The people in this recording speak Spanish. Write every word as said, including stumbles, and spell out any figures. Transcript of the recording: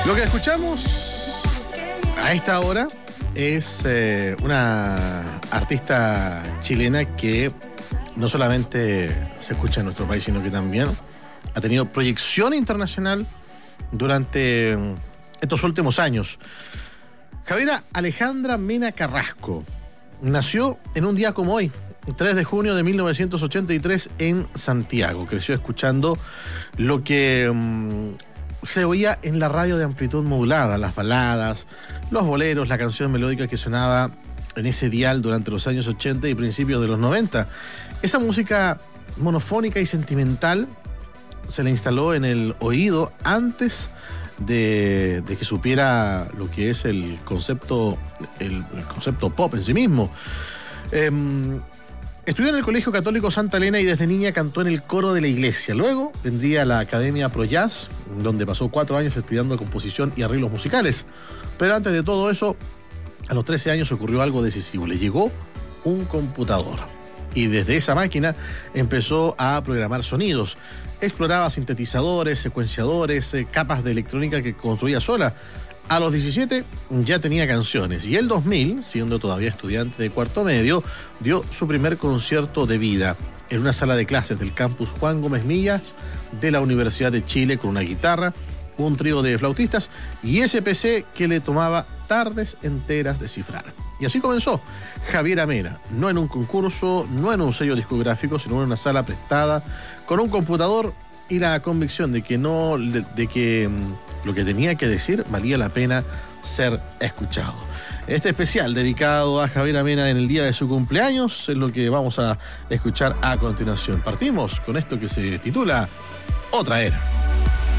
Lo que escuchamos a esta hora es eh, una artista chilena que no solamente se escucha en nuestro país, sino que también ha tenido proyección internacional durante estos últimos años. Javiera Alejandra Mena Carrasco nació en un día como hoy, tres de junio de mil novecientos ochenta y tres, en Santiago. Creció escuchando lo que um, se oía en la radio de amplitud modulada, las baladas, los boleros, la canción melódica que sonaba en ese dial durante los años ochenta y principios de los noventa. Esa música monofónica y sentimental se le instaló en el oído antes de, de que supiera lo que es el concepto, el, el concepto pop en sí mismo. Eh, Estudió en el Colegio Católico Santa Elena y desde niña cantó en el coro de la iglesia. Luego vendría a la Academia Pro Jazz, donde pasó cuatro años estudiando composición y arreglos musicales. Pero antes de todo eso, a los trece años ocurrió algo decisivo. Le llegó un computador. Y desde esa máquina empezó a programar sonidos. Exploraba sintetizadores, secuenciadores, eh, capas de electrónica que construía sola. A los diecisiete ya tenía canciones y el dos mil, siendo todavía estudiante de cuarto medio, dio su primer concierto de vida en una sala de clases del campus Juan Gómez Millas de la Universidad de Chile con una guitarra, un trío de flautistas y ese P C que le tomaba tardes enteras descifrar. Y así comenzó Javiera Mena, no en un concurso, no en un sello discográfico, sino en una sala prestada, con un computador y la convicción de que no, de, de que lo que tenía que decir valía la pena ser escuchado. Este especial dedicado a Javiera Mena en el día de su cumpleaños es lo que vamos a escuchar a continuación. Partimos con esto que se titula Otra Era.